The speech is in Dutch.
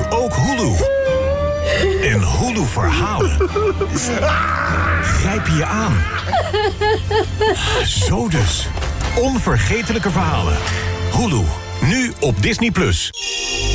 nu ook Hulu. En Hulu Verhalen grijpen je aan. Zo dus. Onvergetelijke verhalen. Hulu, nu op Disney+.